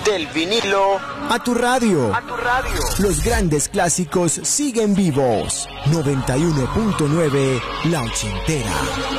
Del vinilo a tu radio. a tu radio. Los grandes clásicos siguen vivos. 91.9 La Ochentera.